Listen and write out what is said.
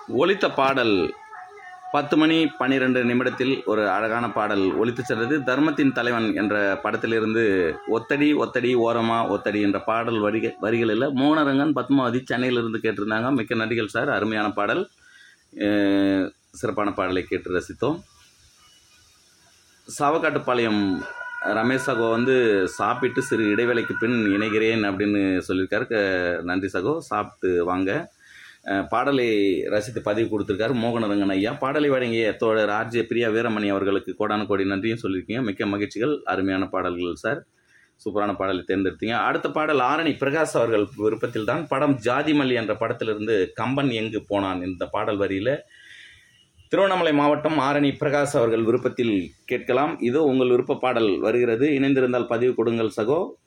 ஒலித்த பாடல் 10 மணி 12 நிமிடத்தில் ஒரு அழகான பாடல் ஒலித்து சென்றது. தர்மத்தின் தலைவன் என்ற படத்திலிருந்து ஒத்தடி ஒத்தடி ஓரமா ஒத்தடி என்ற பாடல் வரிகளில் மோகனரங்கன் பத்மாவதி சென்னையிலிருந்து கேட்டிருந்தாங்க. மிக்க நன்றிகள் சார், அருமையான பாடல், சிறப்பான பாடலை கேட்டு ரசித்தோம். சாவக்காட்டுப்பாளையம் ரமேஷ் சகோ சாப்பிட்டு சிறு இடைவேளைக்கு பின் இணைகிறேன் அப்படின்னு சொல்லியிருக்காரு. நன்றி சகோ, சாப்பிட்டு வாங்க. பாடலை ரசித்து பதிவு கொடுத்துருக்காரு மோகனரங்கன் ஐயா. பாடலை வழங்கிய தோழர் ஆர்ஜே பிரியா வீரமணி அவர்களுக்கு கோடான கோடி நன்றியும் சொல்லியிருக்கீங்க. மிக்க மகிழ்ச்சிகள், அருமையான பாடல்கள் சார், சூப்பரான பாடலை தேர்ந்தெடுத்தீங்க. அடுத்த பாடல் ஆரணி பிரகாஷ் அவர்கள் விருப்பத்தில் தான். படம் ஜாதிமல்லி என்ற படத்திலிருந்து கம்பன் எங்கு போனான் இந்த பாடல் வரியில் திருவண்ணாமலை மாவட்டம் ஆரணி பிரகாஷ் அவர்கள் விருப்பத்தில் கேட்கலாம். இதோ உங்கள் விருப்ப பாடல் வருகிறது. இணைந்திருந்தால் பதிவு கொடுங்கள் சகோ.